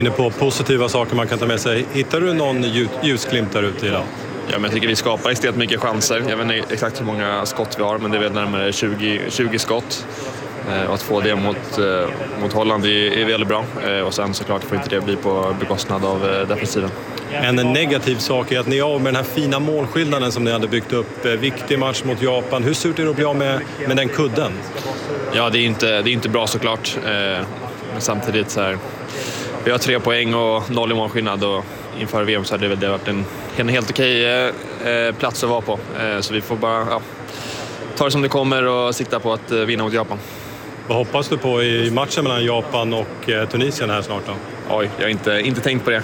På positiva saker man kan ta med sig. Hittar du någon ljusglimt där ute idag? Ja, men jag tycker vi skapar extremt mycket chanser. Jag vet inte exakt hur många skott vi har, men det är väl närmare 20 skott. Och att få det mot Holland är väldigt bra. Och sen såklart får inte det bli på bekostnad av defensiven. En negativ sak är att ni är av med den här fina målskillnaden som ni hade byggt upp. Viktig match mot Japan. Hur surt är det att bli av med den kudden? Ja, det är inte bra såklart. Men samtidigt så här, vi har 3 poäng och 0 i målskillnad, och inför VM så hade det varit en helt okej plats att vara på. Så vi får bara ta det som det kommer och sikta på att vinna mot Japan. Vad hoppas du på i matchen mellan Japan och Tunisien här snart då? Oj, jag har inte tänkt på det.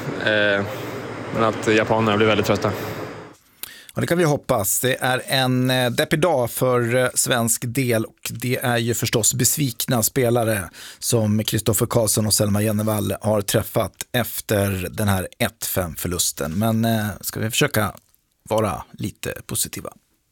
Men att japanerna blir väldigt trötta. Och det kan vi hoppas. Det är en deppig dag för svensk del, och det är ju förstås besvikna spelare som Kristoffer Karlsson och Selma Jennevall har träffat efter den här 1-5-förlusten. Men ska vi försöka vara lite positiva.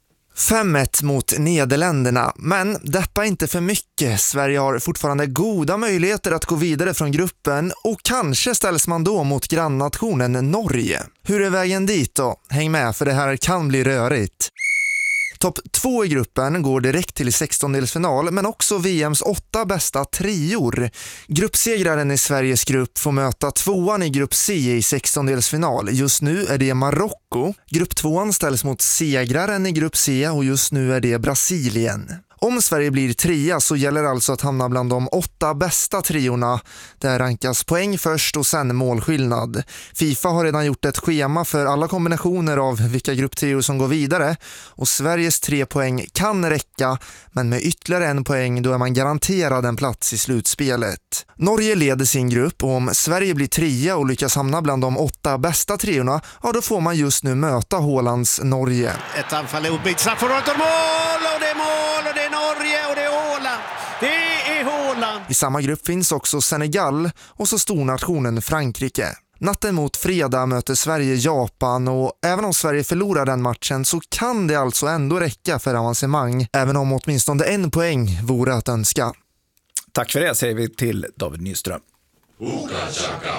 5-1 mot Nederländerna, men deppa inte för mycket. Sverige har fortfarande goda möjligheter att gå vidare från gruppen, och kanske ställs man då mot grannnationen Norge. Hur är vägen dit då? Häng med, för det här kan bli rörigt. Topp 2 i gruppen går direkt till 16-delsfinal, men också VMs 8 bästa trior. Gruppsegraren i Sveriges grupp får möta 2:an i grupp C i 16-delsfinal. Just nu är det Marocko. Grupp 2:an ställs mot segraren i grupp C, och just nu är det Brasilien. Om Sverige blir 3 så gäller alltså att hamna bland de 8 bästa triorna. Där rankas poäng först och sen målskillnad. FIFA har redan gjort ett schema för alla kombinationer av vilka grupptrior som går vidare. Och Sveriges 3 poäng kan räcka, men med ytterligare 1 poäng då är man garanterad en plats i slutspelet. Norge leder sin grupp, och om Sverige blir 3 och lyckas hamna bland de 8 bästa triorna, ja då får man just nu möta Hålands Norge. Ett anfall är uppbyggt, straffområdet och mål, och det är mål, och det är Norge, och det är Håland. Det är Håland. I samma grupp finns också Senegal och så stornationen Frankrike. Natten mot fredag möter Sverige Japan, och även om Sverige förlorar den matchen så kan det alltså ändå räcka för avancemang, även om åtminstone 1 poäng vore att önska. Tack för det, säger vi till David Nyström.